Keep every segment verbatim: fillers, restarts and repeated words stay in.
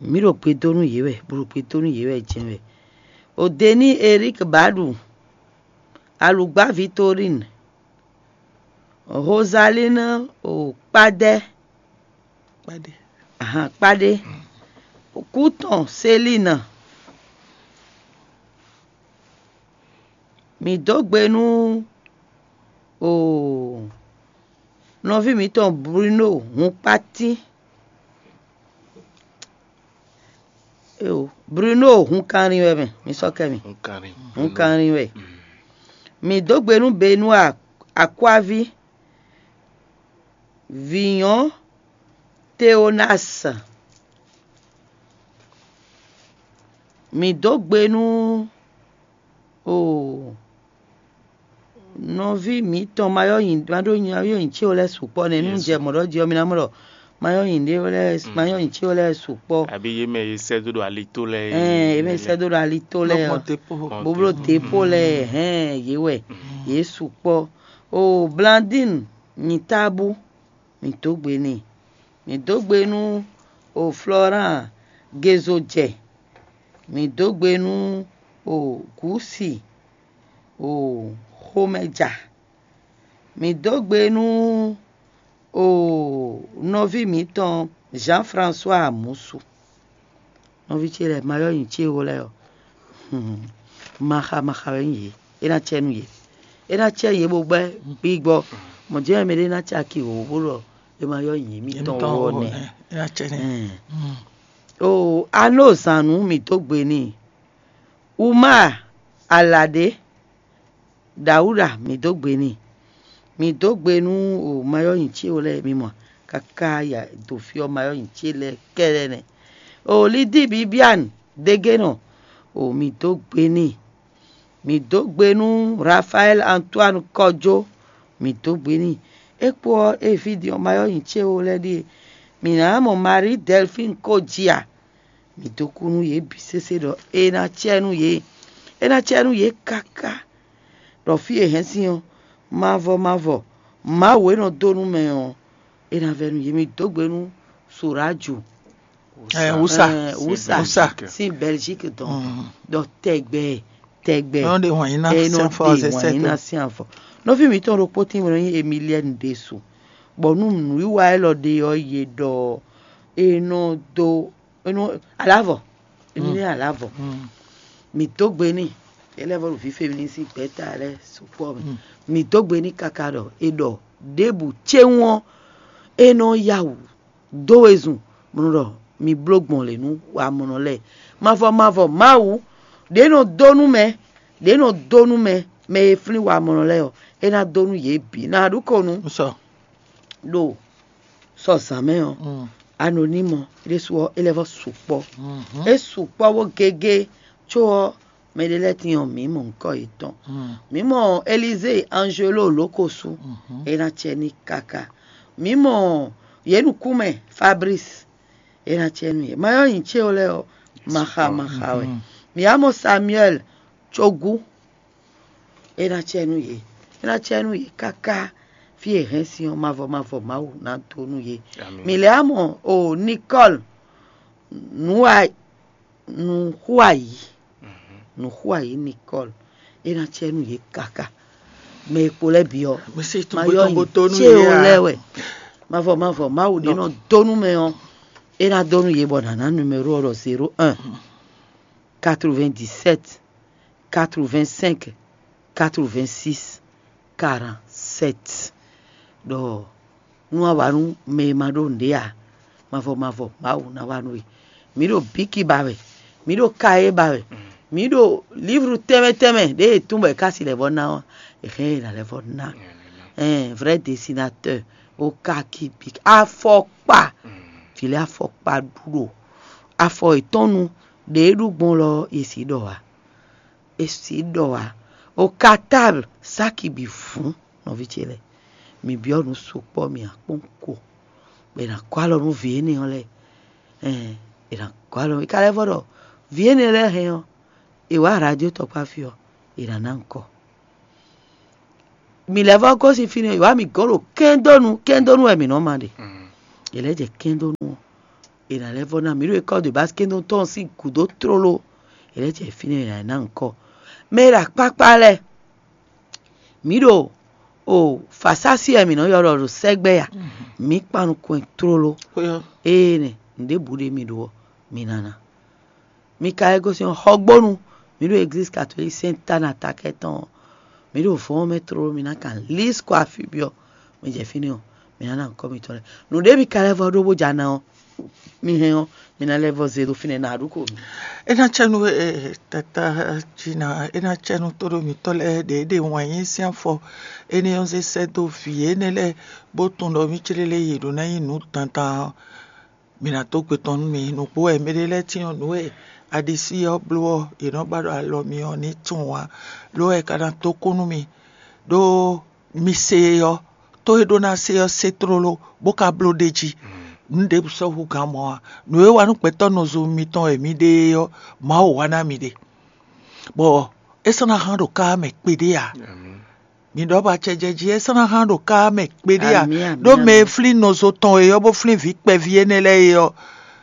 miro pe donu yewe buru pe donu yewe jenwe Odeni Eric Badu Alugba Victorine Rosaline Okpade Pade. aha Pade Couton Céline mi dogbenu o novi mi ton Bruno Hunpati eu Bruno Hunkarin we mi so ke mi Hunkarin. Hunkarin we mi dogbenu Benoit Akwavi Vignon Théonas mi dogbenu o novi mi ton mayo yin mado yin ayo yin chi ole supo ne nu je modo je omi na mo mayo yin de ole mayo yin chi ole supo Abi ye me se do alito le. eh e me se do alito le boblo tepo le eh yewe ye supo o Blandine Nitabu mi dogbeni mi dogbenu o Florent Gezoje mi dogbenu o Kusi o Homeja mi dogbenu o novi mi ton Jean-François Amusu novi chele mayo yin chi wole yo maha maha yin ina chenu ye ina chen ye gbogbo gbigbo mo je me de na cha ki o buro e mayo yin mi ton wo ne ina chene o ano sanu mi dogbeni Uma Alade Daura mi dogbeni mi dogbenu o mayo yin chi ole mi mo kaka ya do fi o mayo yin chi le kere ne o Lidi Bibian Degeno o mi dogbeni mi dogbenu Raphaël Antoine Kojo mi dogbeni epo e video mayo yin chi ole di mi na mo Marie Delphine Kojia mi dokunu ye bisese do ena chenu ye ena chenu ye kaka do fi ehensin mavo mavo ma we no donu me o ena venu ye mi dogbenu Suraju eh usa eh usa usa si Belgique donc do tegbe tegbe on de won ina sen for ze set ina sen for no fi mi ton ro poti mo yin Emilienne Desu bonu nu wiwa elo de oye do eno do eno alavo emi ni alavo mi dogbeni elevo fi feminisi peta re support mi dogbeni kakado edo debu chewon eno yawu doezun munro mi blogbon le nu wa monole mavo mavo mawu de no donu me de no donu me me fri wa monole o ena donu ye bi na dukonu so do so same o anonymo resuo elevo support e support wo gege cho me de letion mi mo nko iton mi mo Élysée Angelo Lokosu ena cheni kaka mi mo yenu kume Fabrice ena cheni mayo yin che ole o maha maha we mi amo Samuel Chogu ena chenu ye ena chenu ye kaka fi ehensin mavo mavo mawu na tonu ye mi le amo o Nicole nuwa nu huayi nu huayi Nicole ena chenu ye kaka me pole bio mayo yin che ole we mavo mavo mawu de no tonu me on ena donu ye bonana numéro oro zéro un quatre-vingt-dix-sept quatre-vingt-cinq quatre-vingt-six quarante-sept do nuwa wanu me mado ndia mavo mavo mawu na wanu miro biki bawe miro kae bawe miro livre teme teme de tumbe kasi le bona e la le bona un vrai dessinateur o kaki big afokpa file afokpa duro afo itonu de erugbon lo esi do wa esi do wa o katable saki bi fun no vichele mi bi onu supo mi aponko be na kwalo nu viene ole eh era kwalo ikale vodo viene le hen e wa radio to pa fio era nanko mi leva ko si fini wa mi goro kendonu kendonu e mi no mande eleje kendonu et na levo na miro école de basket non ton si kudo trolo et là tu fini na na encore mais la papa le miro o fasasi e mi no yoro ro segbe ya mi panu ko trolo e ne nde bude mi do mi nana mi ka ego si hogbonu miro église catholique saint ana taketon miro fo metro mi na kan lis kwa fibio mi je fini o mi nana ko mi tole no de mi ka levo do bo jana o mi he o mi na levo zero fini na aduko mi ena chenu e tata china ena chenu todo mi tole de de wanyin sian fo ene on se sedo vie nele botun do mi chilele yido na yinu tanta mi na to pe ton mi no po e medele ti on we adisi o blo e no bado alo mi oni tunwa lo e kana to kunu mi do mi se yo to e do na se yo setrolo boka blo deji nde so hu gamo no e wa nu peto no zo mi ton e mi de yo ma o wa na mi de bo esana hando ka me pede ya mi do ba chejeji esana hando ka me pede ya do me fli no zo ton e yo bo fli vi pe vie ne le yo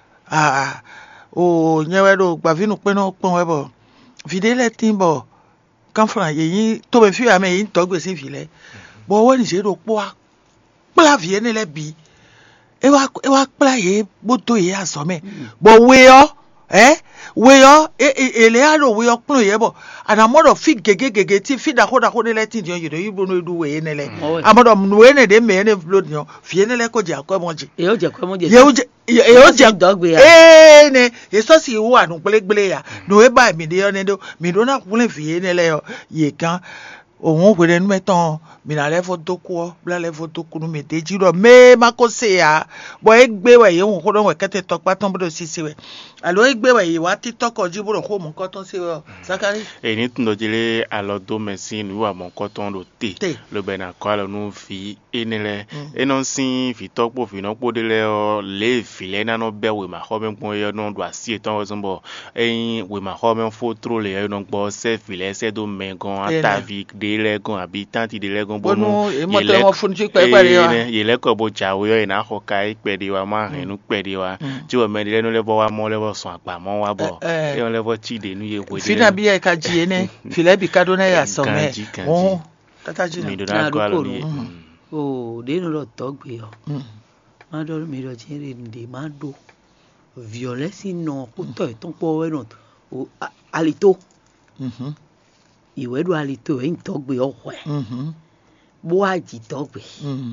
ah o nyewe do gba vinu pe no pon e bo vide le tin bo kan fran ye yin to be fi ame yin to gbe si fi le bo wo ni se do po a pla vie ne le bi e wa e wa pla ye boto ye asome bo we yo eh we yo e e le aro we yo kun ye bo ana modo fi gege gege ti fi da ko da ko le tin yo yo ibo no du we ne le amodo we ne de me ne float yo fi ne le ko je akọ mo je e o je ko mo je ye o je e o je dogbe ya eh ne e so si wo anu pele gbele ya no e ba mi de yo ne do mi do na kun le fi ne le yo ye kan ohun we nu meton mi na le foto ko bla le foto ko mi de jiro me ma ko se ya bo e gbe we ye won ko don we kete to pa ton bodo sisi we alo e gbe we ye wa tiktok oji boro ko mo ko ton se we Zakari e ni tun do jele alo do mesin wa mo ko ton do te lo be na ko alo nu fi enele e non sin fi tokpo fi no po de le o le fi le na no be we ma ho me pon ye no do asi ton o zombo e we ma ho me fo tro le no gbo se fi le se do me gon atavik de le gon habitant de le gon bonu e mo te mo fun ti pe pe re ye le ko bo jawo yo ina ho kai pe de wa ma hin nu pe de wa ti wo me de no le bo wa mo le bo son apa mo wa bo e on le bo ti de nu ye we de fina bi e ka ji ene file bi ka do na ya so me o tata ji mi do na ko alo ni o de no lo to gbe o ma do mi do ji re nde ma do violence no ko to e ton po we no o alito mhm iwe do alito e to gbe o we mhm bo aji to gbe mhm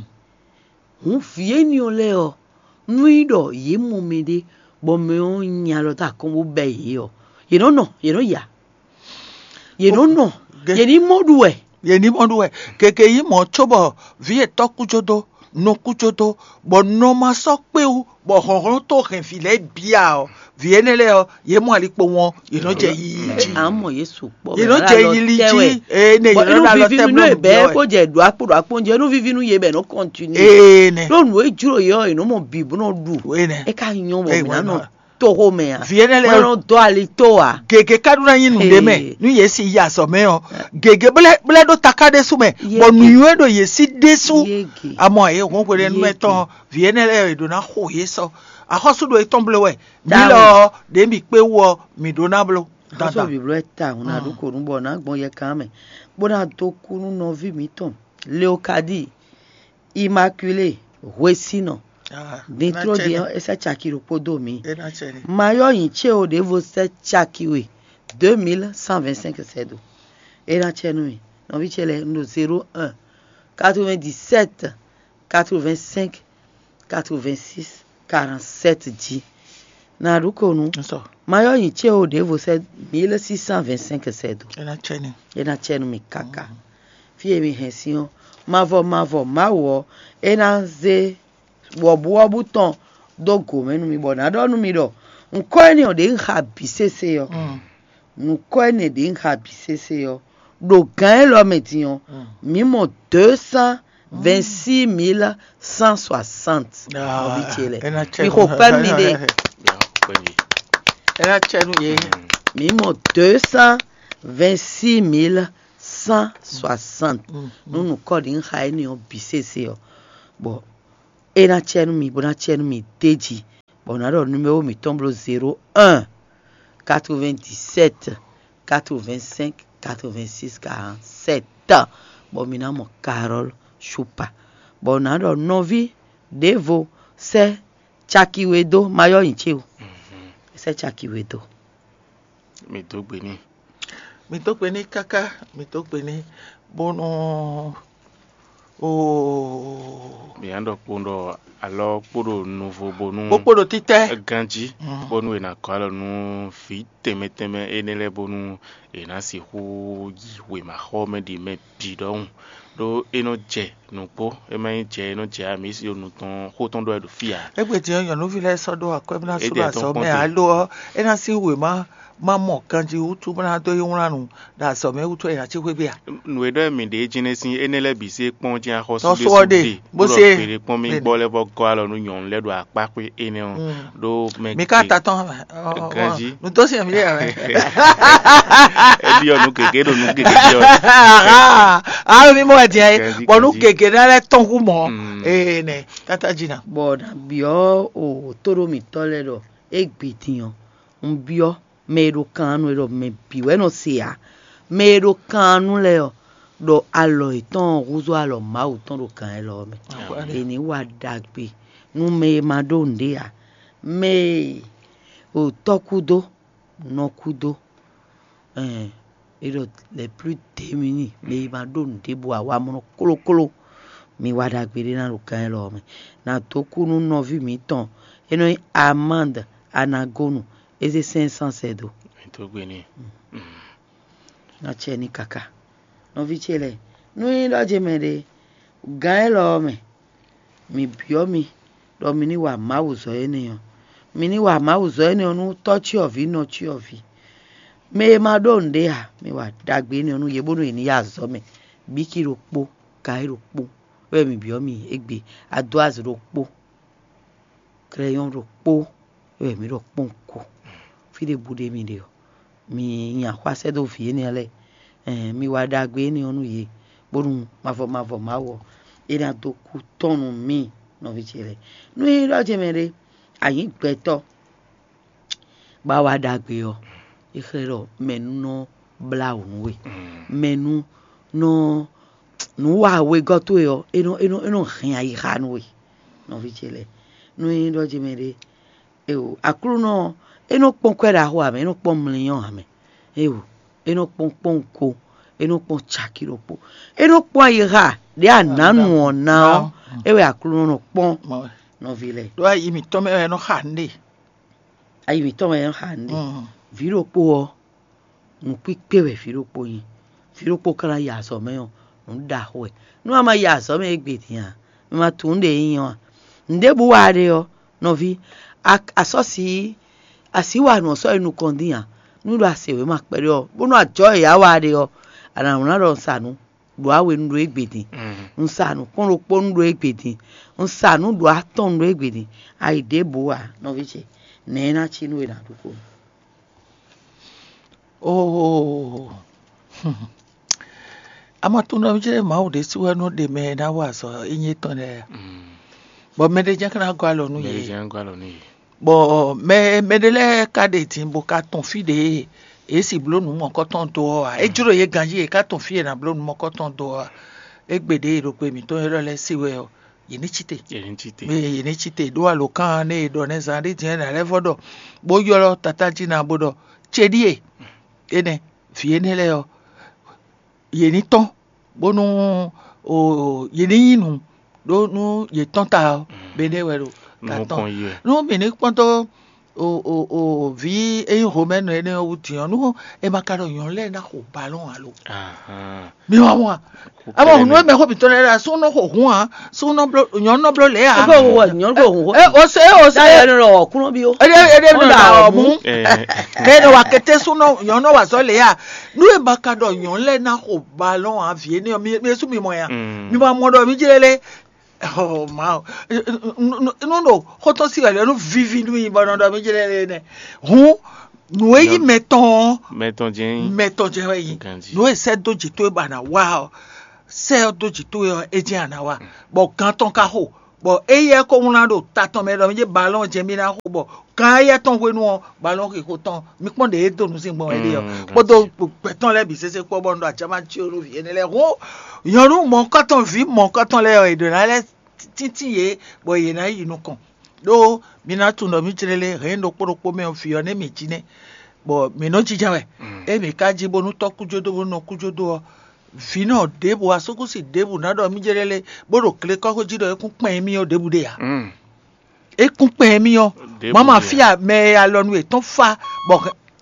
un fie ni o le o nu do ye mu mi de bo me o nya lo ta ko mo be yi o you don't know you know ya you don't know ye ni modu we ye ni modu we keke yi mo chobo vie to kujodo no kujodo bo no ma so pe o bo honron to ken file bia o vie ne le o ye mo ali po won you know je yi ji amo yesu po you know je yi li ji e ne you know la lo te mo be ko je du apo apo je no vivinu ye be no continue e ne lo nu e juro yo no mo bibu no du e ka yan wo mi na no to ho me a vie ne le o do ali to a gege kaduna yin nu de me nu ye si ya so me o gege bele bele do takade su me bo nu yue do ye si desu amo e won pere nu meton vie ne le do na ho ye so a hosu do e tomble we mi lo de mi pe wo mi do na blo dada so bi blo eta una du ko nbo na gbon ye kan me bo na to kunu no vi mi ton Leocadie Immaculée Wesino dentro de essa chakiro podo mi maior in cheo de você chakiwe deux mille cent vingt-cinq cedo era chenui no vi chele no zero un quatre-vingt-dix-sept quatre-vingt-cinq quatre-vingt-six quarante-sept di na ruko nu maior in cheo de você mille six cent vingt-cinq cedo era chenu era chenu mi kaka fie mi hension mavo mavo mawo ena ze wobu wobu ton dogo menu mi bona do nu mi do nko eni o de nha bisese yo nko eni de nha bisese yo do gan lo metion mi mo deux cent vingt-six mille cent soixante obichele mi ko pa mi de era chenu ye mi mo deux cent vingt-six mille cent soixante nu ko de nha eni o bisese yo bo ena chenu mi bona chenu mi teji Bon, on a le numéro mi tombe zéro un quatre-vingt-dix-sept quatre-vingt-cinq quatre-vingt-six quarante-sept. Bon, mina mo Carole Choupa. Bon, on a le novi Devo c'est Chakiwedo Mayo Incheo. C'est Chakiwedo. Mi to gbeni. Mi to gbeni kaka, mi to gbeni bono o Mi ando pondo alo podo nouveau bonu. Bo podo tite Ganji bonu ena kwalo nu fi teme teme enele bonu ena si hu yiwe ma home di me bidon. Do eno je no po e ma je eno je ami si onu ton ho ton do edu fia. Egbe ti yan no vile sodo akwebna so ba so me alo ena si we ma ma mo kanji utu bana do yunranu da so me utu ena chi webe a nu edo mi de jinesi enele bi se pon ti a ho so si de bo se pere pon mi gbo le bo go alo nu yon le do apa pe ene do me mi ka ta ton Ganji nu to se mi le e bi onu keke do nu keke bi o ah mi mo ti ai bo nu keke na le ton ku mo eh ne tata jina Bon, bio o toro mi tole do egbetiyan. Un bio mero kanu ero me biwe no sia. Mero kanu le o do alo iton ruzo alo ma uton do kan elo me. Eni wa dagbe. Nu me madonde ya. Me o tokudo no kudo. Eh ero les plus démunis me madonde bo awa mono kolo kolo. Mi wada gbere na lo kan lo me na toku nu novi mi ton eno amande anagonu eze cinq cents sedo to gbeni na cheni kaka novi chele nu lo je mere gan lo me mi bio mi do mi ni wa ma uzo eniyan mi ni wa ma uzo eniyan nu touch of no chi of me ma don de ha mi wa dagbe ni onu yebonu eni ya zo me bikiro po kairo po we mi bio mi egbe adoaz ro po crayon ro po we mi ro ponko fi de bude mi de mi yan kwa se do fi ni ele eh mi wa dagbe ni onu ye borun mavo mavo mawo ina to ku tonu mi no vi chele nu ro je mere ayin gbeto ba wa dagbe o ikero menu bla onwe menu no nu wa we go to yo eno eno eno hin ayi hanu we no vi chele nu ndo jimere e o akuru no eno pon kwera ho ame eno pon mlion ame e o eno pon pon ko eno pon chakiro po eno pon ayi ha de ananu ona e we akuru no pon no vile do ayi mi to me no hande ayi mi to me no hande viro po o nu pipe we viro po yin viro po kara ya so me o nda we nu ama ya so me egbetian mi ma tunde yin nde bu wa re o no vi asosi asiwa no so inu kondian nu do asewe ma pere o bo no ajo ya wa re o ana una ro sanu do awe ndu egbedin nsanu kon ro po ndu egbedin nsanu do aton ndu egbedin ai de bu wa no vi che ne na chinu we na duko oh ama tuna mjere mau de siwa no de me na wa so inyi to ne bo me de jankana gwalo nu me ye jankalo ni bo me me de le ka de tin bo ka ton fi de e si blo nu mo ko ton do a e juro ye ganji e ka ton fi na blo nu mo ko ton do a e gbede ro pe mi to ro le siwe o ye ni chite ye ni chite me ye ni chite do a lo kan ne do ne za de tin na le fodo bo yo lo tata ji na bodo chedie ene fi ene le o ye ni ton bonu o ye ni yinu do nu ye ton ta bene wero ka ton no bene ponto o o o vi e romaine ene o ti nu e makaro yon le na ko ballon alo aha mi wa wa aba nu me ko biton era so no ko hun a so no blo yon no blo le a go wo yon go hun e o se o se e ro kuno bi o e e no da mu e no wa kete so no yon no wa so le a nu e makaro yon le na ko ballon a vie ni mi su mi mo ya mi ba mo do mi jele oh ma no no hoto si ale no vivi lui ba do mi jele ne hu no e meton meton jen meton jen yi no e se doji to e ba na wa se doji to e jen na wa bo kan ton ka ho bon eye ko una do taton me do me ballon je mi na ko bo kan eye ton we nu ballon ke ko ton mi pon de do nu sin gbon e de bo do peton le bi sese ko bo ndo achama chi onu vi ene le ro yorun mo kan ton vi mo kan ton le e do na le titi ye bo ye na yi nu kan do mi na tun do mi tirele re ndo poropo me o fi o ne mi jine bo mi no jija we e mi ka ji bo nu to kujodo bo no kujodo fino debu asoko si debu na do mi jerele boro kle ko ji do ekun pin mi o debu de ya mm ekun pin mi o mama fia me alonu e ton fa bo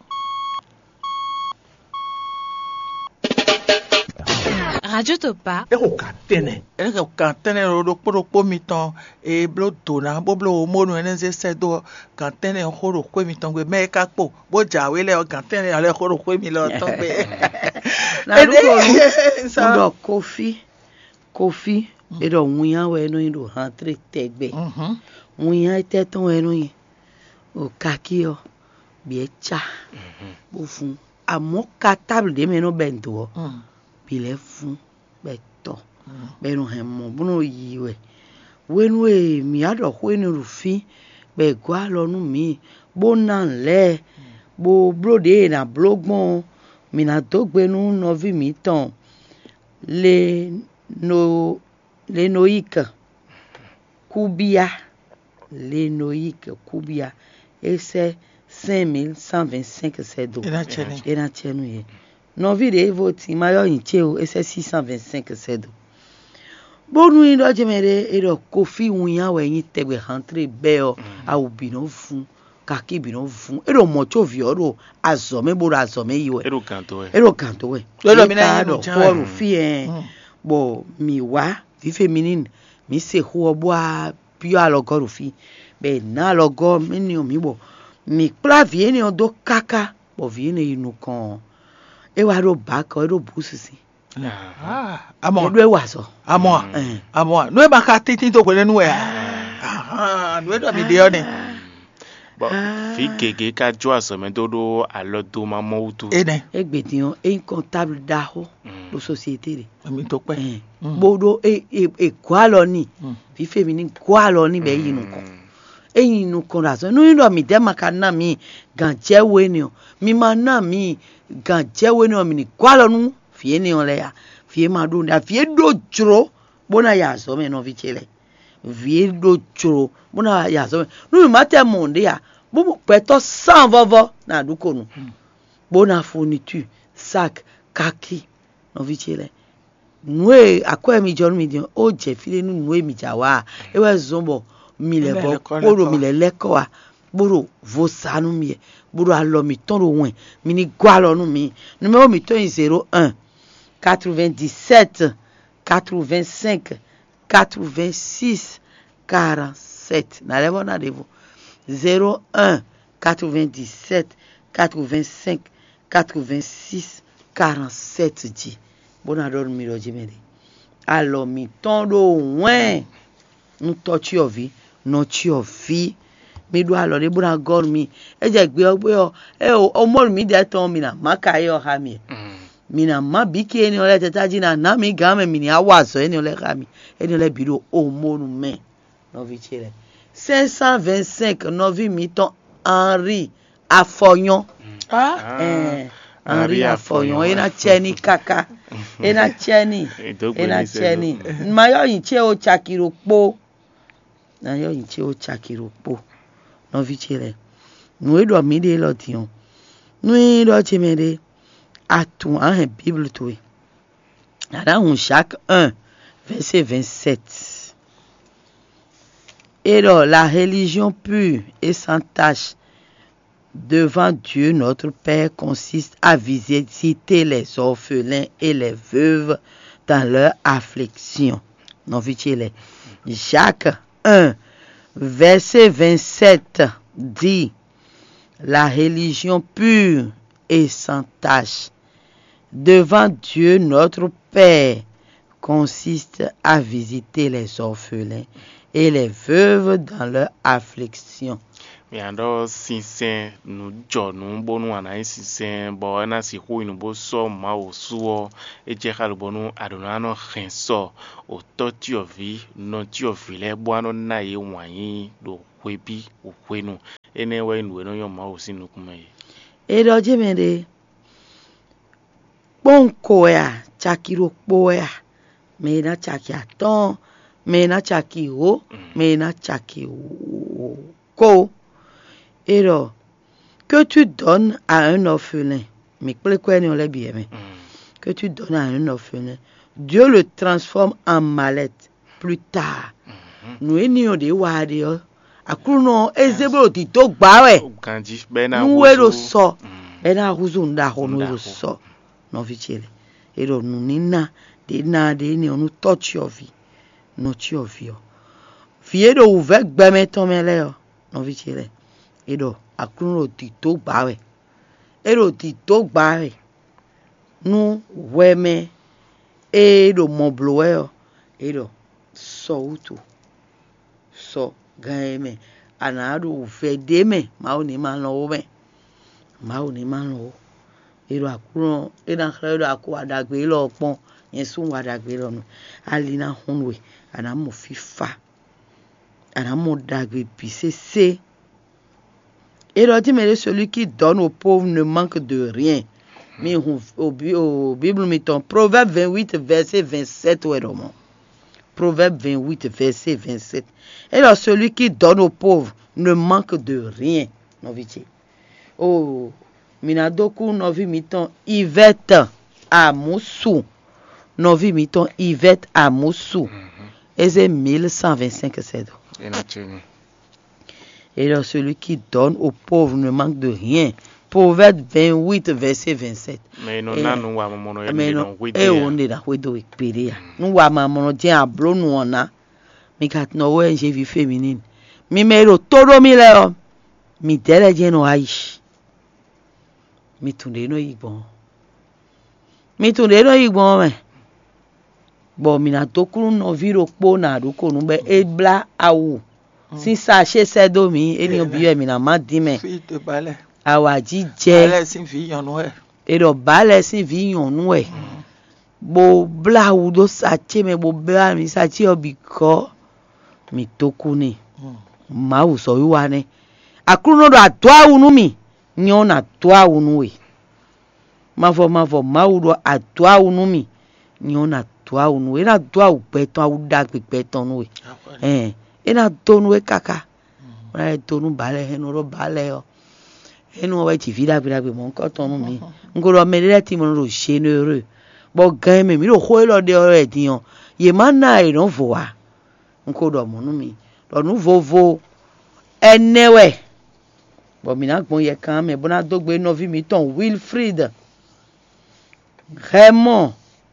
Radio Topa e ko katene e ko katene ro poro po mi ton e blo to na bo blo mo nu ene se se do katene ho ro ko mi ton gbe me ka po bo jawe le o katene ale ho ro ko mi lo ton gbe na ruko ndo kofi kofi e do wuyan we no ndo han tre tegbe mhm wuyan te ton we no yin o kaki o bi e cha bo fun amo ka table de me no bento bi le fun beto be no hen mo bu no yi we we nu e mi ado ko ni rufi be gwa lo nu mi bo na le bo brode na blogbon mina dogbe nu novi mi ton le no le noïque kubia le noïque kubia et c'est cinq mille cent vingt-cinq c'est do et na chenu ye novi de voti mayo incheo et c'est six cent vingt-cinq c'est do bonu indo jemere e do kofi wunya we yin tegbe rentré be o a obino fun kaki bino fun ero mocho vioro azome boro azome yiwe ero kanto we ero kanto we ero mi na do ko fi en bo mi wa vi féminine mi se ho bo a pio alogo fi be na logo mi ni o mi bo mi pla viene o do kaka bo viene inu kan e wa ro ba ko ero busisi ah amo e do e wa so amo amo no e ba ka titin to ko nu e ah no e do mi de o ni bon fi keke ka jo asome dodo alodo mamo utu ene egbedion e comptable daho lo société de mi to pe bodo e e kwa lo ni fi féminine kwa lo ni be yinu ko e yinu ko raso no ndo mi de maka na mi ganje we ni o mi ma na mi ganje we ni o mi ni kwa lo nu fi ni o le ya fi ma do na fi do jro bona ya so me no fi chele vi do jro bona ya so no ma te monde ya bo peto sans vovo na duko nu bona fourniture sac kaki no vi chele nwe akwa mi jonu mi dion o je file nu nwe mi jawa e we zombo mi le bo poro mi le leko a boro vo sanu mi boro alo mi ton ro wen mi ni gwa lo nu mi numéro mi ton zéro un quatre-vingt-dix-sept quatre-vingt-cinq quatre-vingt-six quarante-sept na le bona de vous zéro un quatre-vingt-dix-sept quatre-vingt-cinq quatre-vingt-six quarante-sept dit bona do mi lo jimere alo mi ton do wen nu to chi ovi no chi ovi mi do alo de bona god mi e je gbe ogbe o e o mo mi de ton mi na maka yo ha mi mi na ma biki eni ole tetaji na na mi ga me mi ni awaso eni ole ga mi eni ole biro o mo nu me no vi chile cinq cent vingt-cinq novi mi ton Henri Afoyon ah eh Henri Afoyon ena cheni kaka ena cheni ena cheni mayo yin che o chakiro po na yo yin che o chakiro po no vi chile nu e do mi de lo tion nu e do chemede à tout un Bible tout. Dans chaque un verset vingt-sept. Et alors la religion pure et sans tache devant Dieu notre Père consiste à visiter les orphelins et les veuves dans leur affliction. Non, vite-les. Jacques un verset vingt-sept dit la religion pure et sans tache devant Dieu notre Père consiste à visiter les orphelins et les veuves dans leur affliction. mi ando sinsen nu jo nu bonu ana sinsen bo na si hu inu bo so ma o suo e je ka bonu adona no renso o to ti ovi no ti ovi le bo ano na ye wanyi do kwebi o kwenu ene we nu no yo ma o sinu kuma ye e do je me de bonko ya chakiro po ya me na chaki aton me na chaki o me na chaki o ko et que tu donnes à un orphelin mais que tu donnes à un orphelin Dieu le transforme en mallette plus tard nous enions de wadio akuno ezebo ti to gba we kanji be na nous ero so be na huzu nda ho no ero so no vichele ero nunina de na de ni onu touch your vie no ti of you vie do uve gbe me ton mele o no vichele ero akuno ti to gba we ero ti to gba we nu weme ero moblo we o ero so utu so gaeme anadu uve de me ma oni ma lo me ma oni ma lo ero akuno ina khredo aku adagbe lo pon yen sun wadagbe lo no alina hunwe ana mo fifa ana mo dagbe pisese. Et l'autre, mais celui qui donne aux pauvres ne manque de rien. Mais au, au Bible, mettons Proverbe vingt-huit, verset vingt-sept. Ouais, Proverbe vingt-huit, verset vingt-sept. Et alors, celui qui donne aux pauvres ne manque de rien. Oh, minadoku novi miton Yvette à Moussou. Novi miton Yvette à Moussou. Et c'est mille cent vingt-cinq, c'est Et alors, celui qui donne aux pauvres ne manque de rien. Proverbe vingt-huit, verset vingt-sept. Mais non, non, non, non, non, non, mais non, et on est là, oui, donc, périr. Nous, maman, tiens, à blou, nous, on a. Mais quand nous, ouais, j'ai vu féminine. Mais, mais, le todo, mi, là, mi, tel, j'ai, no, aïch. Mi, tout, no, y, bon. Mi, tout, no, y, bon, mais. Bon, mi, na, to, kou, no, viro, po, na, do, ko, nou, be, e, bla, a, ou. Si ça chez ces domi et ni bien mi na ma di me awaji je balẹ̀ sin fi yan nu e e do balẹ̀ sin fi yan nu e bo bla u do sa che me bo bla mi sa che obi ko mi toku ni ma u so wi wa ne akuru no do atwa unu mi ni ona atwa unu e ma fo ma fo ma u do atwa unu mi ni ona atwa unu e na atwa u peton u da pe peton nu e eh ena tonu e kaka ora tonu bale enu ro bale o enu o ti vida vida pe mo nko tonu mi ngoro medele ti mo ro se no ere bo gan me mi ro ho lo de ore diyan ye ma na e no vo wa nko do mo nu mi do nu vovo enewe bo mi na gbon ye kan me bona dogbe no vi mi ton Wilfried Raymond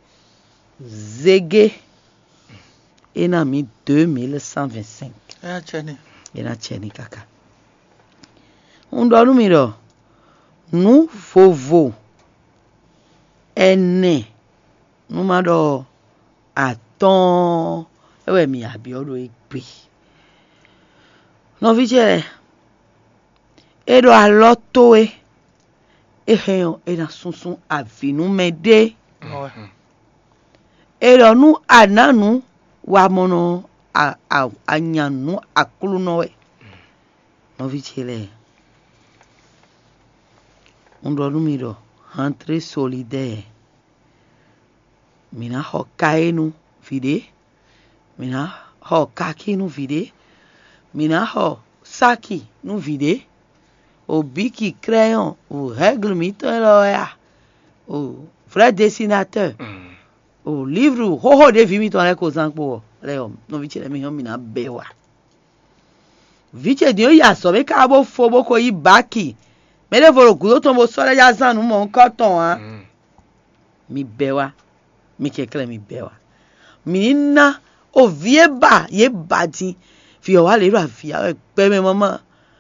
Zege ena mi deux mille cent vingt-cinq. ena cheni ena cheni kaka undo anu mi ro nu vovo ene nu ma do aton ewe mi abi odo egbe no vi jere e do aloto e e heyan ena sunsun avinu mede e do nu ananu wa mono a a anyanu akulu no we no vichele undo numero entre solidaire mina ho kaenu vide mina ho kaki nu vide mina ho saki nu vide o biki crayon o règle mitelo ya o vrai dessinateur o livre ho ho de vimi ton le ko zanpo le o no viche le mi mi na bewa viche dio ya so be ka bo fo bo ko yi baki me le voro gudo ton bo so le ya zanu mo nko ton ha mi bewa mi kekele mi bewa mi na o vie ba ye badi fi o wa le ru afia pe me mama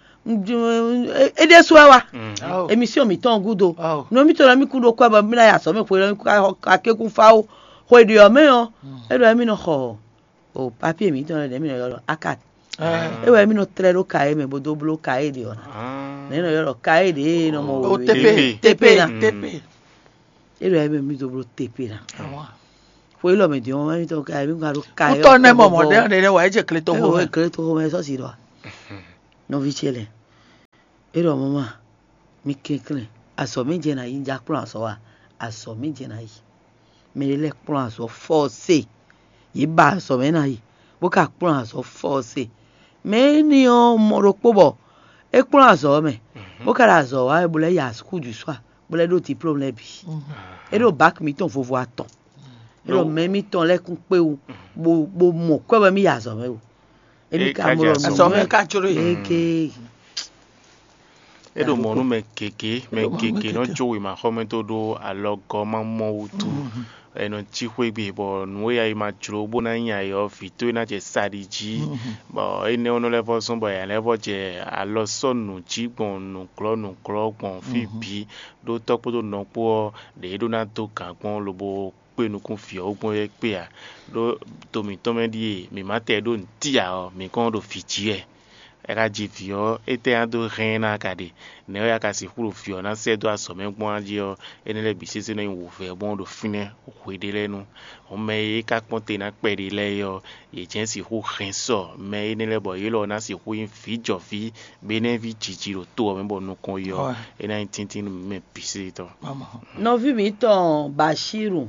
e de so wa emission mi ton gudo no mi to la mi kudo kwa ba mi na ya so me ko ka kekun fa o ko de o me o e do mi no ho o papier mi ton le mi no akat e we mi no tre lo kai me bodo blo kai di ona ne no yo kai di no mo o tepe tepe na tepe e we mi do blo tepe na foi lo me di o mi to kai mi ga lo kai o to ne mo mo de ne wa je kle to ho e kle to ho me so si do no vicele e ro mama mi kekle aso mi je na yin ja plan so wa aso mi je na yi me le plan so force yi ba aso me na yi bo ka plan so force me ni o mo ro pobo e plan so me bo ka ra so wa e bo le ya school du soir bo le do ti problem bi e do back mi ton fo vo aton e do me mi ton le kun pe o bo bo mo ko ba mi ya so me o e mi ka mo ro so me ka choro e ke e do mo no me keke me keke no jowi ma komento do alogo ma mo utu e no ti hwe bi bo no ya ma juro bo na nya yo fito na je sadiji bo e ne ono level so bo ya level je alo sonu ji gbon nu klo nu klo gbon fi bi do topo do no po de do na to kan gbon lo bo pe nu kun fi ogbon e pe a do to mi to me di mi ma te do nti a o mi kon do fi ji e era jivio ete ando rena kade ne ya kasi huru fio na se do asome gbon ajio enele bisese no wo fe bon do fine okwedele nu o me e ka ponte na pede le yo ye jensi hu renso me enele bo yelo na si hu in fi jofi bene vi jijiro to me bo nu kon yo e na tintin me bise to no vi mi ton Bashiru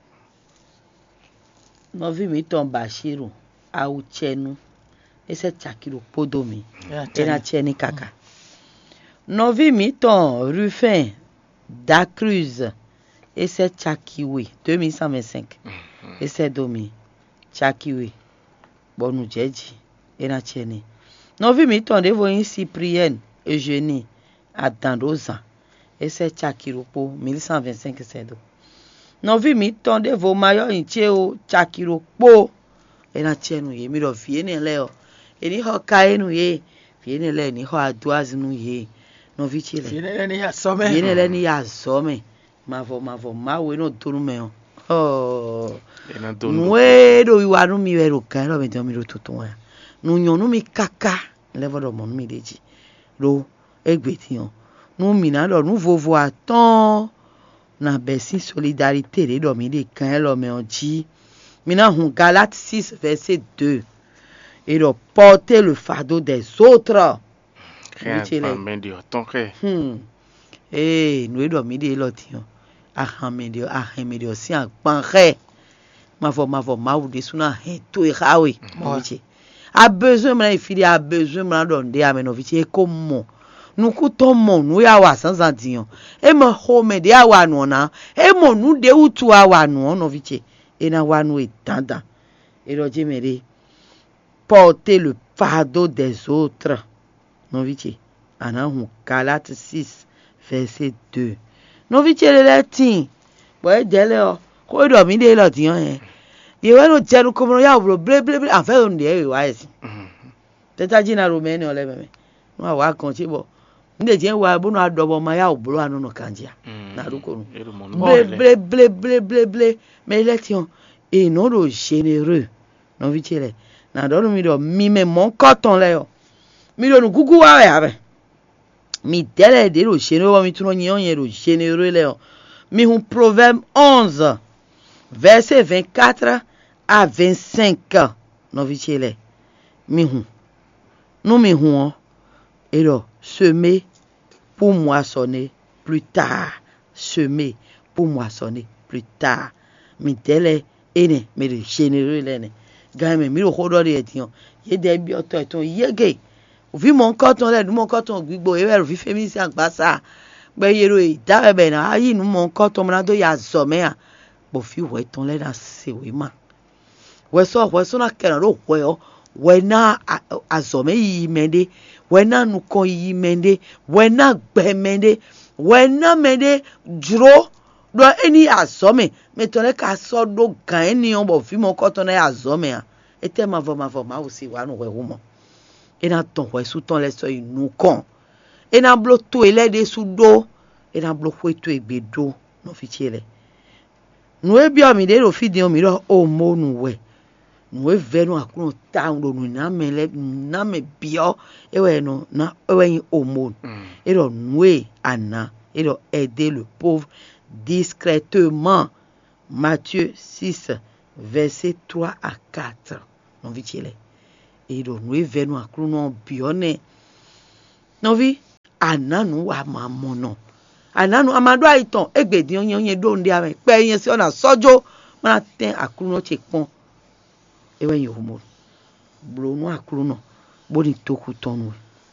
no vi mi ton Bashiru au chenu ese chakiro podomi ena cheni kaka novi miton Rufin da Cruz ese chakiwe deux mille cent vingt-cinq ese domi chakiwe bonu jeji ena cheni novi miton devo in Cyprien Eugénie Adandoza ese chakiro po mille cent vingt-cinq ese do novi miton devo mayo incheo chakiro po ena chenu ye mi ro viene leo eni ho kaenu ye viene le ni ho aduaz nu ye no vichile viene le ni asome viene le ni asome mavo mavo mawe no tunu me oh nwe do iwa nu mi wero kan lo me do mi ro tutun ya nu yon nu mi kaka le vodo mo mi deji ro egbe ti yan nu mi na lo nu vovo aton na besi solidarité re do mi de kan lo me onji mi na hun Galates six verset deux et de porter le fardeau des autres. Hmm. Eh, nous devons midi l'autre. Ah, medio, ah, medio, si un panré. Ma voix, ma voix, ma ou des souna, hein, tout est raoui. A besoin, mon fille, a besoin, mon don, de amenovici, et comment nous coûtons mon, nous y a sans andion. Et mon home, de awa nona, et mon nous de ou tu awa non, novici. Et na wa nous est tanda. Et le Jéméré. Porter le fardeau des autres. Non vite. Anahu Galates six verset deux. Non vite le latin. Boy dele o. Ko do mi de lo ti yan eh. Ye we no jeru ko mo ya bro ble ble ble afa on de e wa esi. Teta jina romene ole meme. No wa kan ti bo. Nde je wa bo no adobo ma ya obro anu no kanjia. Na ruko nu. Ble ble ble ble ble ble. Mais l'étion est non le généreux. Non vite le. Na do mi do mi me mon coton le yo mi do nu gugu wa ya be mi dele de lo généreux mi tuno nyon ye lo généreux le yo mi hun Proverbe onze verset vingt-quatre à vingt-cinq non vite le mi hun nous mi hun et lo semer pour moissonner plus tard semer pour moissonner plus tard mi dele ene mi le généreux le ne game mi ro hodo de etiyan ye de bi oto eton yege o fi mo nkan ton le du mo nkan ton gbigbo e ro fi femi si agbasa gbe yero e da be na ayi nu mo nkan ton na do ya zo me a bo fi we ton le na se we ma we so we so na keran ro we o we na azo me yi mende we na nu kon yi mende we na gbe mende we na mende dro do eni asome me tole ka so do gan eni on bo fi mo ko ton na asome a ete ma vo ma vo ma o si wa nu we wo mo e na ton we su ton le so inu kon e na blo to ele de su do e na blo fo to egbe do no fi tiele nu e bi o mi de ro fi di o mi ro o mo nu we nwe venu akuno tando nu na mele na me bio ewe no na ewe hormone ero nwe ana ero aider le pauvre discrètement. Matthieu six verset trois à quatre. Non vi chile ero nwe venu akuno bio ne non vi ana nu wa mamono ana nu amado aiton egbedi onye onye do ndi ame pe yen si ona sojo mana ten akuno che pon ewe yi homo blo no akuru no boni toku tonu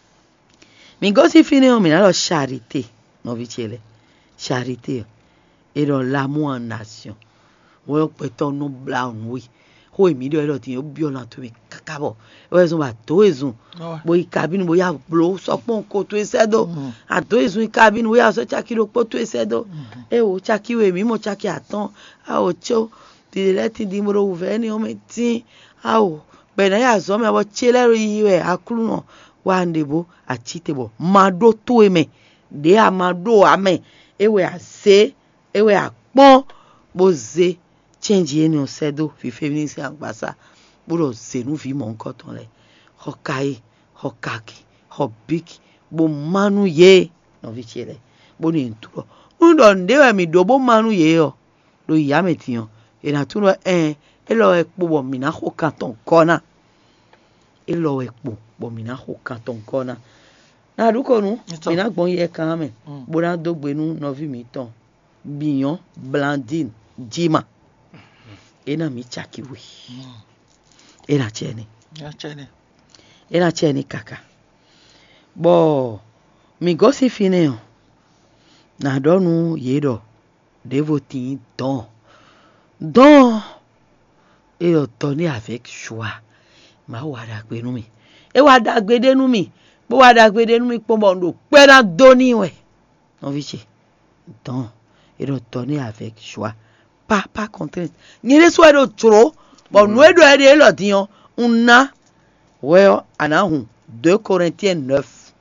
mi gosi fini o mi na lo charité no vi chele charité et dans l'amour en nation wo pe ton no brown we ho mi do lo tin o bi ona to mi kakabo e so ba to ezun bo i cabine bo ya blo so pon ko to esedo a to ezun i cabine wo ya so chaki lo po to esedo e o chaki we mi mo chaki atan a o cho di leti di mo ro ve ni o me tin awo bena ya zo me bo chelero yiwe akuru no wa ndebo achitebo mado to eme de amado ame ewe ase ewe akpon boze change eni o sedo fi feminist agbasa buro se nu fi mo nkan ton le hokai hokaki hobiki bo manu ye no vi chele bo ni nturo ndo ndewe mi do bo manu ye yo lo ya metiyan e na turo eh elo ekpo bo mi na ho kanton kona elo ekpo bo mi na ho kanton kona na duko nu mi na gbon ye kan me bo na dogbe nu no vi mi ton biyan blandine jima ena mi chaki we ena cheni ya cheni ena cheni kaka bo mi gosi fine o na donu yedo devoti don don et o toni avec joie ma wa da gbe nu mi e wa da gbe de nu mi bo wa da gbe de nu mi po mo ndo pe na doni we on vi che don et o toni avec joie pas pas contrainte ni le so do tro bo nu e do e de lo dion una we anahu deux Corinthiens neuf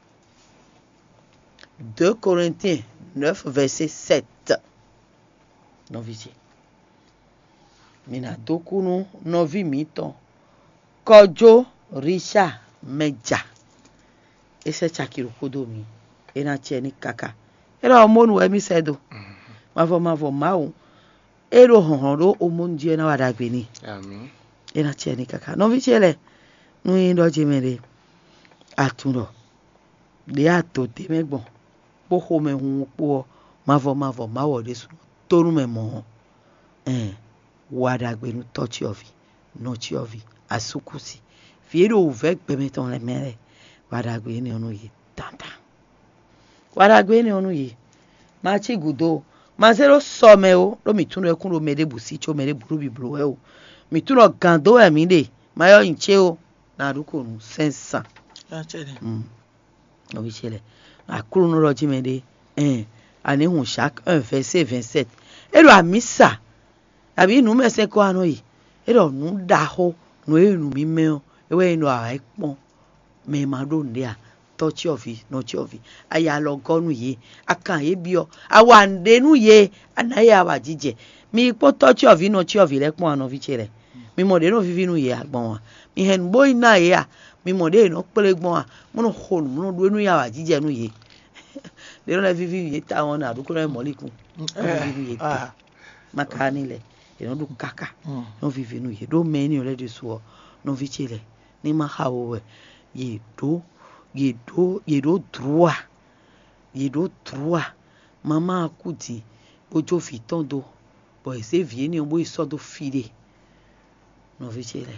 deux Corinthiens neuf verset sept non vi che mina dokunu novi mito kojo risha meja ese chakiro kodo mi ena cheni kaka era omonu emi sedo mavo mavo mawo ero honro omonje na wadagbe ni amen ena cheni kaka novi chele nu indo jimere atundo de ato de megbon po ho me hun po mavo mavo mawo desu tonu me mo eh wadagbe nu touch of no chi of asukusi fiero uvek bemeton le mere wadagbe ni onu yi tanta wadagbe ni onu yi ma chi gudo ma zero some o lo mi tunu ekun ro mere busi cho mere buru bi buru e o mi tunu gando e mi de ma yo nche o na ruko nu sensa ya cheni mm no bi chele akuru nu ro ji mede eh ani hun chaque un verset vingt-sept e lo amisa abi nu mese ko anu yi e do nu da ho nu enu mi me o ewe inu a ipon me ma do ndia touch of no chi of aya lo gonu yi akan ye bi o awa ndenu ye anaya wa jije mi po touch of no chi of le pon anu vi chere mi mo de no vivi nu ye agbon wa mi hen boy na ye a mi mo de no pele gbon wa mo no ho mo no do nu ya wa jije nu ye de no le vivi ye ta won na du ko le molikun vivi ye ta makani le e no du kaka no vivi nu ye do meni o le de so no vi chele ni ma hawo ye do ye do ye do droit ye do droit mama akuti ojo fi tondo bo e se vie ni o bo iso do fide no vi chele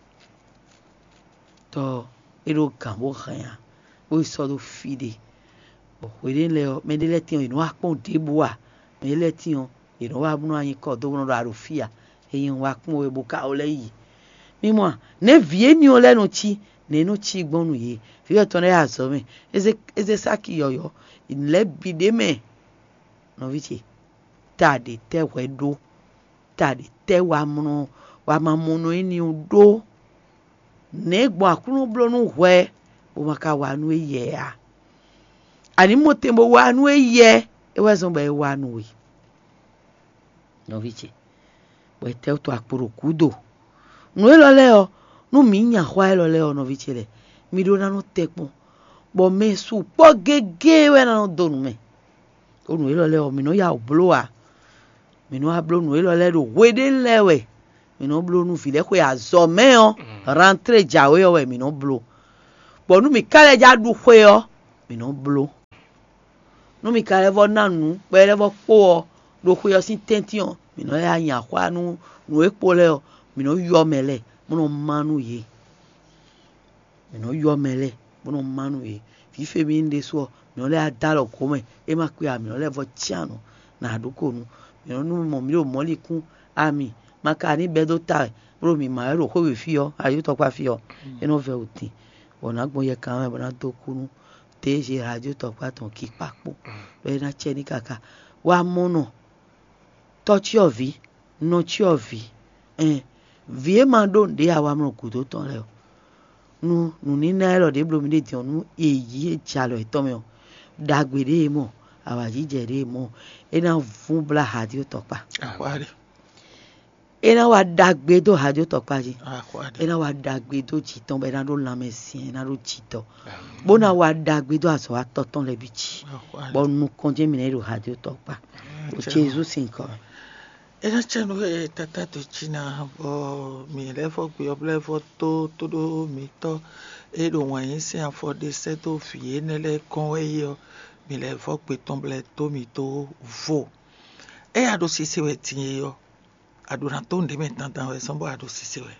to ero kan bo kan bo iso do fide bo we den le me de le tin inu apon de bua me le tin inu wa bunu ayin ko do bunu ra rofia eyin wa pon we bo ka o le yi mimo ne vie ni o lenu chi ne no chi gbonu ye fi o ton ya so me eze eze saki yoyo in le bide me no vi chi ta de te we do ta de te wa munu wa ma munu ni do ne gbon akunu blo nu hwe bo maka wa nu ye a ani mo tembo wa nu ye e wa so ba wa nu wi no vi chi bo te to akporo kudo nu elo leo nu mi nya kwa elo leo no vichele mi do na no tekpo bo me su po gege we na no do nu me o nu elo leo mi no ya obloa mi no ablo nu elo le do we de lewe mi no blo nu file ko ya zo me o rentre jawe o we mi no blo bo nu mi kale ja du kwe o mi no blo nu mi kale vo nanu pe le vo po o do kwe o sin tention mi no ya nya kwa nu nu epo le o mi no yo mele mo no manu ye mi no yo mele mo no manu ye fi fe mi nde so mi no le adalo ko me e ma pe ami no le vo chiano na aduko nu mi no nu mo mi o mo likun ami maka ni bedo ta bro mi ma ro ko we fi o ayu to pa fi o e no ve oti ona gbon ye kan e bona to kunu te je radio to pa ton ki papo be na che ni kaka wa mono touch your vi no chi your vi eh vie ma do de awa mo ku to ton le o nu nu ni na ero de bro mi de ti onu eyi e jalo e to me o dagbede mo awa jijere mo e na fun bla radio to pa Akwari. ena wa dagbe do radio to pa ji Akwari. ena wa dagbe do chiton be na do la mesin ena do chito bona wa dagbe do aso wa toton le bichi Akwari. bo nu konje mi na do radio to pa o Jesus nko Ena chanu e tata to china bo mi levo gbe oblevo to to do mi to e do wan yin se afo de se to fi enele kon e yo mi levo gbe tomble to mi to vo e ado sisi we tin yo adura to nde me tan tan we so bo ado sisi we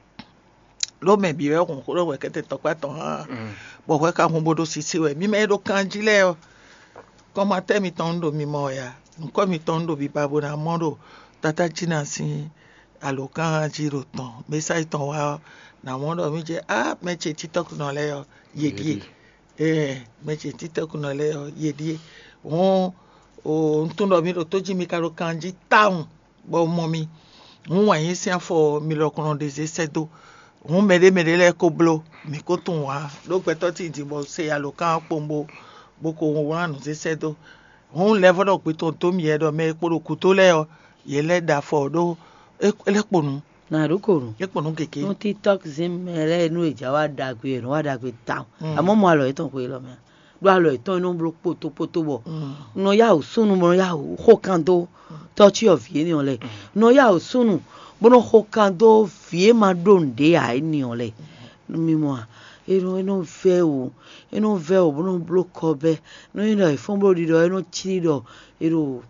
lo me bi we kon ko we kete to pa ton ha bo we ka kon bodo sisi we mi me do kanji le o ko ma te mi ton do mi mo ya nko mi ton do bi babo na mo do tata china si alokan jiro ton me sai ton wa na mo do mi je ah me che tiktok no le yo yedie eh me che tiktok no le yo yedie won o ntun do mi do to ji mi karo kanji town bo mo mi won wa yin si afo mi lo kun de se sedo won mede mede le ko blo mi ko tun wa lo pe to ti di bo se alokan pombo boko won wa nu se sedo won level do pe to to mi e do me poro ku to le yo yele da fo do eleponu na rukuru eponu keke no tiktok zim ele nu eja wa dagbe no wa dagbe town amo mo alo iton ko lo me do alo iton no blo poto poto bo no ya osunu mo ya ho kando touch of ye ni ole no ya osunu bo no ho kando fie ma donde ai ni ole mi mo eno eno ve o eno ve o bo no blo ko be no ino ifon bro di do eno chiri do ero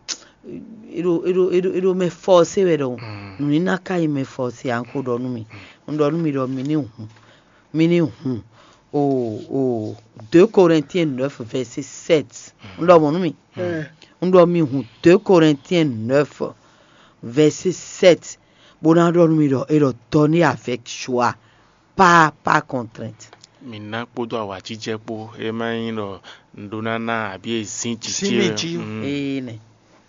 ero ero ero ero me force we do nu ni na kai me force anko do nu mi ndo nu mi do mi ni hu mi ni hu o o deux Corinthiens neuf verset sept ndo mo nu mi ndo mi hu deux Corinthiens neuf verset sept bona do nu mi do ero donner avec choix pas pas contrainte mina kpodo awa jije po e ma yin ro ndona na abi ezin Simi jije ji. eh ne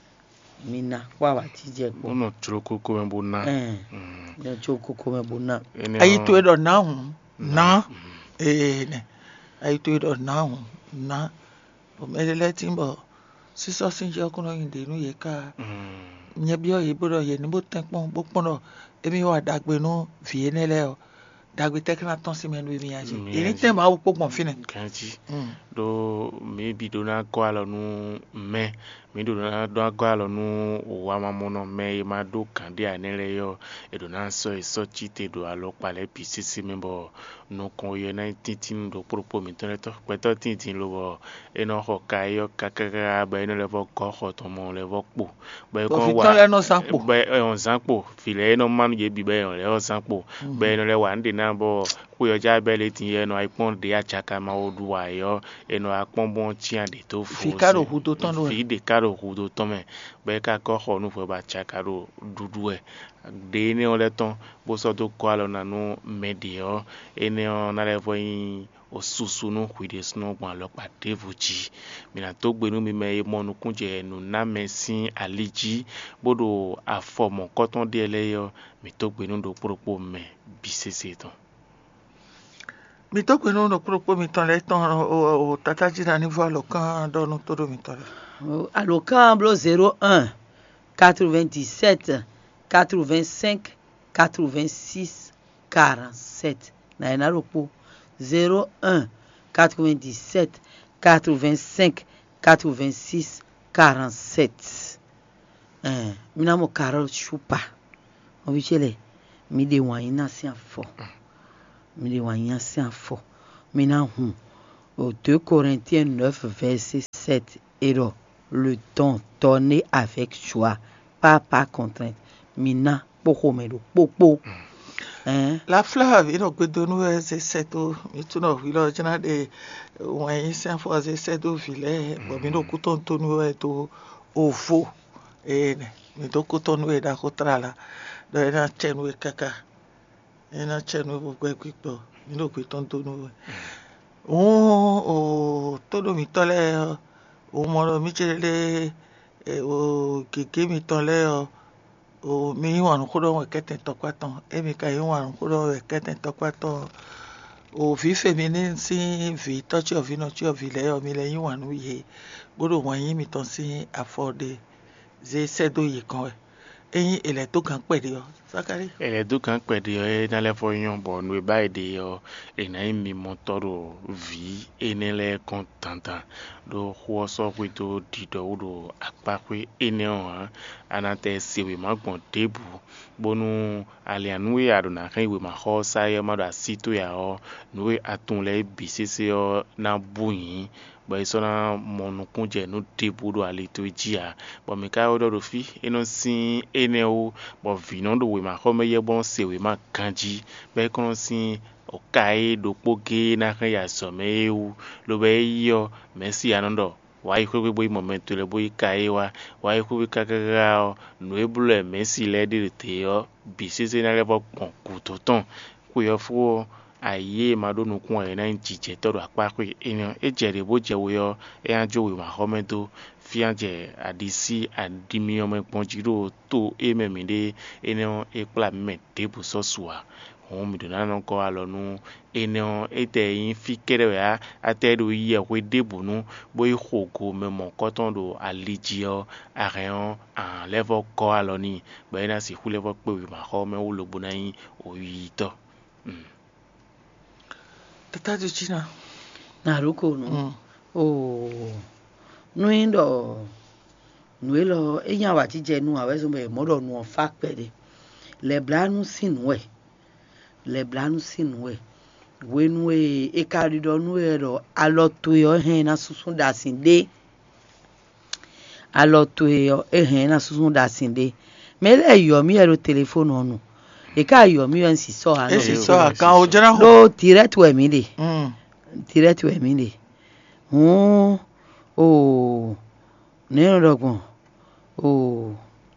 mina kwa wa tije po ono troko ko me bona eh na choko ko me bona ayi to do na hu na eh ne ayi to do na hu na o me le tin bo siso sin je okuno yin de nu ye ka nye bi o ye bo ye ni bo ten pon bo pon do emi wa dagbe nu fi enele o dagbe tekna ton si me nu mi aje eni tem ma wo pon fine kanji do me bi do na ko alo nu me mi do na do go alo nu wa mamono me e ma do kan de anele yo e do na so e so chite do alo pale pi sisi me bo no kon ye na titin do propo mi to to pe to titin lo bo e no ho ka yo kakaka ba eno le vo ko ho to mo le vo po ba ko wa le no sanpo ba e on sanpo file no manu ye bi ba e on le o sanpo ba eno le wa ndi na bo ku yo ja be le tin ye no ipon de achaka ma odu wa yo e no apon bon chi ande to fo fi karo hu to ton do fi de karo hu do to me ba ka ko ho nu fo ba chaka ro dudu e de ne o le ton bo so to ko alo na no medio e ne on na le vo yin osusu no kwide sno gban lo pa devuji mina to gbe nu mi me mo nu kunje nu na mesin aliji bodo afomo koton de eleyo mi to gbe nu do propo me bisese ton mi to pe no no propo mi ton le ton o tata jira ni vo lo kan do nu to do mi ton alokan blo zéro un quatre-vingt-dix-sept quatre-vingt-cinq quatre-vingt-six quarante-sept na ina ropo zéro un quatre-vingt-dix-sept quatre-vingt-cinq quatre-vingt-six quarante-sept. Eh, mina mo Carol Chupa. Obichele, mi de wanyina si afo. Mi de wanyina si afo. Mina hu. Au deux Corinthiens neuf, verset sept. Et donc, le temps donné avec joie, pas par contrainte. Mina, poko medo, popo. Hein? La fleur, il a que de nous, c'est cette eau. Mais tu n'as vu là, tu n'as des. Ouais, c'est un fois, c'est cette eau, filet. Bon, mais nous, coûtons tout nous, est au faux. Et, mais donc, coûtons nous, est d'accord, là. Dans un chien, nous, est caca. Un chien, nous, vous pouvez quitter. Mais nous, coûtons tout nous. Oh, oh, tout le mitole, oh, mon mitole, oh, qui qui mitole, oh, mi wan kudo we keten tokwaton, e mi ka wan kudo we keten tokwaton, oh, vi féminine si vi touch of no chi of le o mi le yin wan uye, bodo wan yin mi ton si afford ze sedo yi kan we. Eyin ele to kan pede o, Sakari. Ele do kan pede o e na le fo yon bon we ba de o e na mi motoro vi e ne le contenta do ho so kwe to di do do apa kwe ene o anate siwe magbon debu bonu alianu e adona kan we ma ho sa ye ma da sito ya o no e atun le bisese o na buyin ba isona monukun je no debu do ale to jia bo me ka o do fi eno sin ene o bo vino do we ma ho me ye bon se we ma kanji be kon sin o kai do poke na kan ya so me u lo be yo mesi anondo wai kwe boy momento le boy kai wa wai kwe kakagao no ebule mesi le de teo bisese na le bo konkuto ton kwe yo fu aye madonu kun e na njije to apa kwe eniyan e jere bo je wo yo e anjo we ma homento fianje adisi adimi o me ponjiro to e memide eniyan e pla me debu so suwa on mi dona non ko alonu eniyan e te yin fi kere ya atedo yi e we debu nu boy xogo me mon koton do alijio areon en level ko aloni ba ina si hule bo pe we ma ho me wo lobo na yin o yi to. Tata de China. Naruko no. Mm. Oh. No indo. No elo enya wa ti je nu aweso me modo nu fa pede. Le blanu sinwe. Le blanu sinwe. Wenwe e kari do nu ero alotu yo hen na susun da sinde. Alotu yo e hen na susun da sinde. Mele yo mi ero telephone onu. E ka yo mi en si so ha no. E si so ha kan o jena ho. No direct we mi de. Mm. Direct we mi de. Oh. Oh. Ne rogbon. Oh.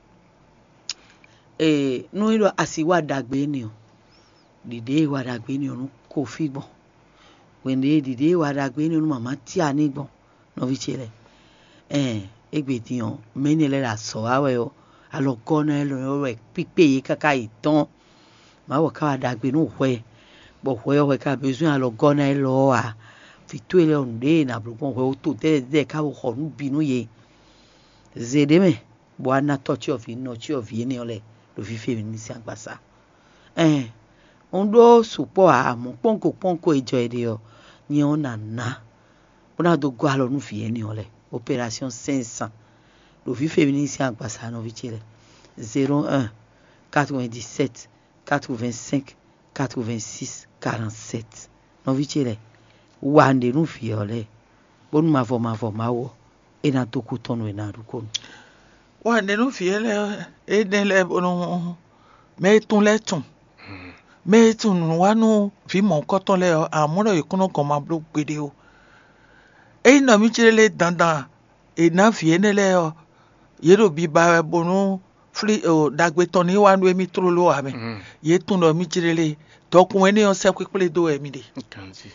Eh no iro asiwa dagbe ni o. Dide wa dagbe ni o ko fi gbon. Wende dide wa dagbe ni o mama ti ani gbon. No vi chele. Eh egbe ti on meni le la so awe o. Alo gona lo we pipe kaka iton. Ma wo ka dagbe no hwe bo hwe hwe ka besoin alo gona lo a fitu ele onde na blogon hwe to te de ka wo khonu binu ye zede me bo ana touch of no chi of ye ni ole lo fi fe mi si agbasa eh ondo supo a mo ponko ponko ejo ede o ni ona na ona do gwa lo nu fi ye ni ole opération cinq cents lo fi fe mi si agbasa no vi chile zéro un quatre-vingt-dix-sept quatre-vingt-cinq quatre-vingt-six quarante-sept. No vichele. Wande nu fiole. Bonu mavo mavo mawo. Ena toku tonu ena rukonu. Wande nu fiole. E den le bonu. Me tun le tun. Me tun wanu fi mon koton le amono ikono koma blo pede o. E na mi chele dandan. E na fiene le o. Yero bi ba bonu fli o dagbe toni wanu emi trolo ame mm. Ye tun do mi jirele dokun eni on se kwekle do emi de kanji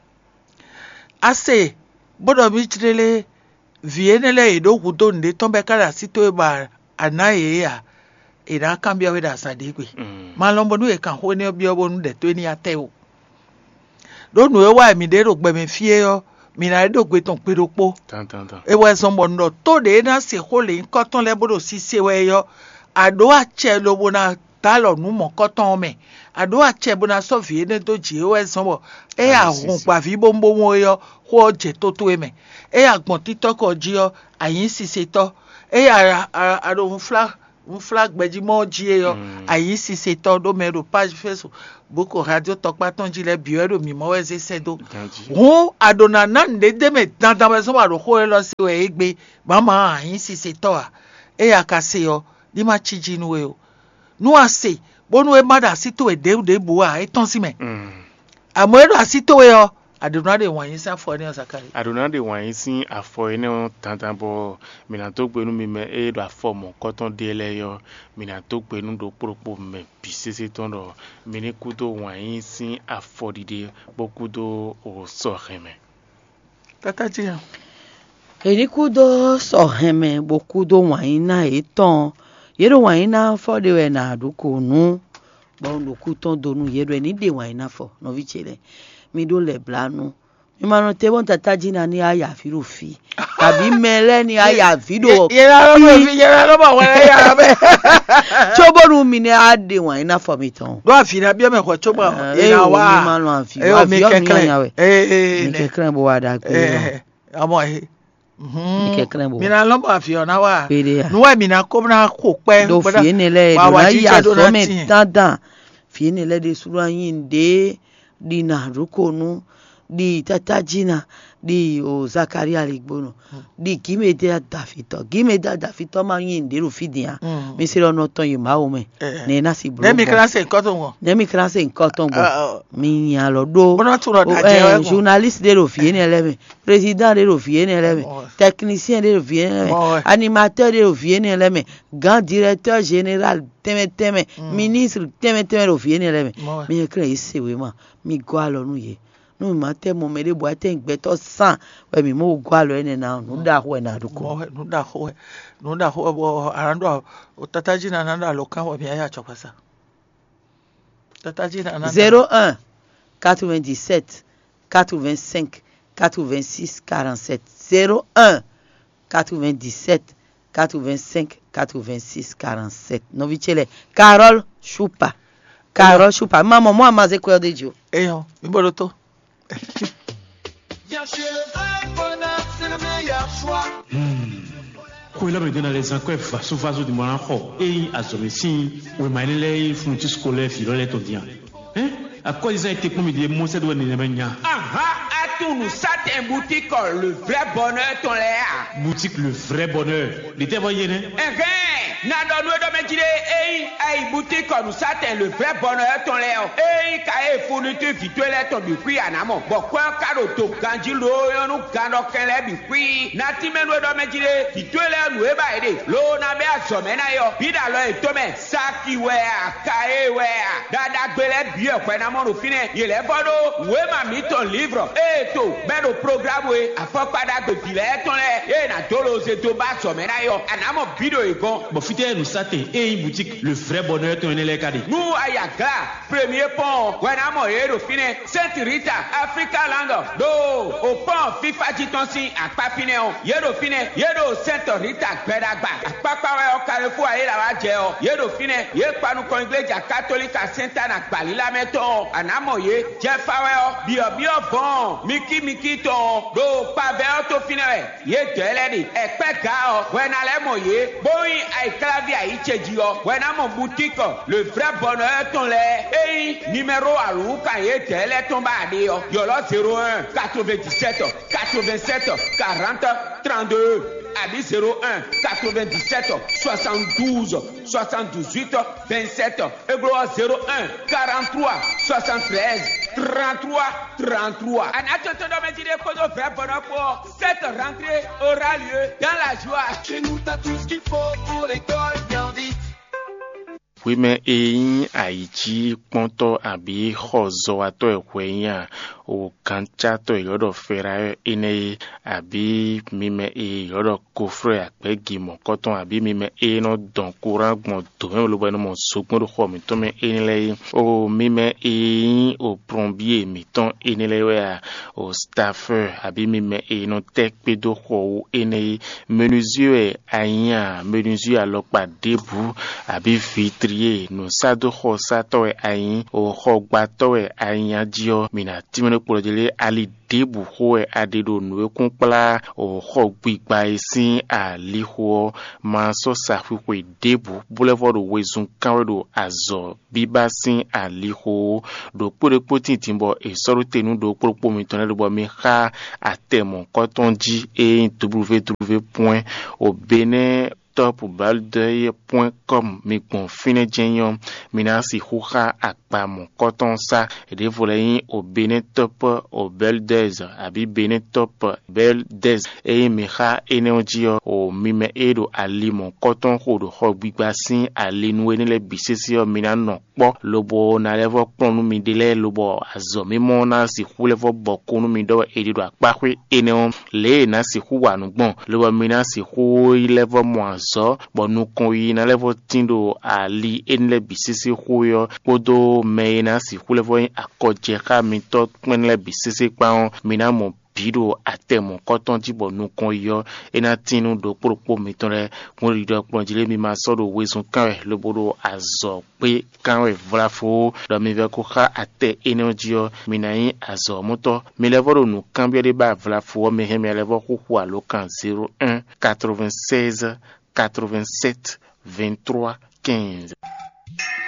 ase bodo mi jirele vienele edo gudo nde tombe kala sito e ba anaye ya e da kambia we da sadegwe mm. Malombo nu e kan ho ne obi obo nu de to eni ate o do nu e wa mi de ro gbe me fie yo mi na do gbe ton peropo tan tan tan e wa so mo no to de na se ho le nkan ton le bodo si se we yo ado a che lo bona talo nu mo koton me ado ache bona so fi ne to ji o esan bo e ahun pa fi bombo won yo ko je to to eme e agbon titoko ji o ayin sise to e ara ado un flag un flag gbeji mo ji e yo ayin sise to do mero page facebook boko radio tokpa ton ji le biero mi mo we se sedo won adona na nde de me dandan be so wa ro ko lo si we egbe mama ayin sise to a e akase yo di ma chiji nu we o nu ase bonu e mada sito e de de bo a e ton si me amo e do asito e o adona de wan yin sa fo ni osakari adona de wan yin sin afo ene tantan bo mina to gbe nu mi me e do afo mo koton de le yo mina to gbe nu do propo me bisese ton do mini kudo wan yin sin afo dide boku do o so reme tata ji eri kudo so reme boku do wan yin na e ton yero wan yin na fo de we na aduko nu bo no kuton do nu yero ni de wan yin na fo no vi chele mi do le blanu mi ma no te bon tata jina ni aya firu fi tàbí mele ni aya video ye la lo fi ye la lo ba wa ya be choboru mi ni ade wan ina for mi ton do afi na bi me ko chobo e na wa mi ma lo afi wa fi o mi anya we eh mi kekran bo wa da pe eh amo e mi kekran bo mi na lo ba fi ona wa nu wa mi na ko na ko pe do fi ni le do na ya so me dandan fi ni le de suru ayin de di na rukonu di tata jina di o Zakaria ligbono di kime de dafito kime da dafito ma yin de ru fidian mi se lo no ton yi ma o me ne na si bro ne mi classe nkan ton won ne mi classe nkan ton bo mi yan lo do bona tu ro da je o journaliste de ro fie ni eleme président de ro fie ni eleme technicien de ro fie ni eleme animateur de ro fie ni eleme grand directeur général teme teme ministre teme teme ro fie ni eleme mi ekran ise we ma mi go alo nu ye no ma te mo mere bo ate ngbe to san we mi mo go alo ene na no da ho na duko no da ho no da ho bo arando o tataji na na lo kan wo mi aya chopasa tataji na na zéro un quatre-vingt-dix-sept quatre-vingt-cinq quatre-vingt-six quarante-sept zéro un quatre-vingt-dix-sept quatre-vingt-cinq quatre-vingt-six quarante-sept novichele Carole Choupa Carole Choupa maman moi ma ze ko de dio eh yo mi bodo to Bien chez le vrai bonheur, c'est le meilleur choix. Ko ila me dona les encore façon façon de mon enfant et à son si ou manele fonti scolaire fi le tondian hein à quoi ils ont été promis des mots c'est doit ne menya aha à tout nous ça t'es boutique le vrai bonheur ton là boutique le vrai bonheur il était voyé né eh na do no do me dire eh ai boutique nous ça t'es le vrai bonheur ton là eh ka e fourniture virtuelle ton bi puis anamo bon quoi kado to ganji lo yo no gando kele bi puis na ti me no do me dire virtuelle no e ba ede lo na be aso me na yo bi da lo e to me saki we ka e we dada gbele bi e pe na mo no fine ye le bodo we ma mi ton livre eh to be no programme we afopada gbe bi le ton le e na dolo se to ba so me na yo anamo video e gon bon fité nous ça t'es et boutique le vrai bonheur ton les cadé nous ayaga premier pont we na mo e do fine Sainte Rita Africa Land do o pont FIFA jitonsi apapine o ye do fine ye do Sainte Rita gbedagba apapa we o Carrefour aye la wa je o ye do fine ye panu kon iglesia catholique Sainte Anna gbalila meton anamo ye je fawe o bio bio bon miki miki ton do pa be o to fine we ye tele di epe ga o we na le mo ye boy ai clavier ai cheji o we na mo boutique le vrai bonheur ton le eh numéro alu kan ye tele ton ba de o yo lo zéro un quatre-vingt-dix-sept quatre-vingt-sept quarante trente-deux abi zéro un quatre-vingt-dix-sept soixante-douze soixante-dix-huit vingt-sept et gros zéro un quarante-trois soixante-treize trente-trois trente-trois. En attendant me dire que le vrai bonheur pour cette rentrée aura lieu dans la joie. Chez nous t'as tout ce qu'il faut pour l'école bien vite. Oui, mais et Haïti, Ponto, Abi, Rozo, Ato, Kwenya, ou Kanchato, Yodo, Ferraille, Ine, Abi, Mime, et Yodo, Coffre, Akpegi, mon coton, Abi, Mime, et non, donc, courant, mon domaine, le bon, mon souk, mon roi, mais tome, Ine, au Mime, et au plombier, miton, Ine, au staffeur, Abi, Mime, et non, tech, pédo, ou Ine, menuisier, Aïen, menuisier, alors, pas debout, Abi, vitre, trie no sado ho satowe ayin o ho gbatowe ayin adio mina timene polojele ali debu hoe adedo nuwe kunkpla o ho gbigba esin aliho ma so safukwe debu boulevard wezun kanwedo azo biba sin aliho do pore poti timbo e sorute nu do propo mi tonel bo mi ha atemo kotonji e w w point o bene top balde point com mi bon fine jenyon minasi huha akpa mon coton sa e de voleyin o bene top o beldez abi bene top beldez e mi ha energia o mime edo ali mon coton hodo ho gbigbasin ali nu enele bisesi o minano po lobo na levo plonu mi dele lobo azo mi mo na si hulevo bokunu mi do edido akpahwe eneon le na si huwa nu gbon lobo mina si hu levo mo so bonu kon yi na level tindo ali enle bisisi huyo podo me na si hulevo akoje ka mi to penle bisisi pa mina mo bido atemo koton ti bonu kon yo ena tinu do propo mi tore mo ri do plonjile mi ma so do wesun kan le bodo azo pe kan we vrafo do mi ve ko ka ate energia mina yin azo moto mi level no cambia de ba vrafo mi he mi level ko ko alo kan zéro un quatre-vingt-seize quatre-vingt-sept vingt-trois quinze.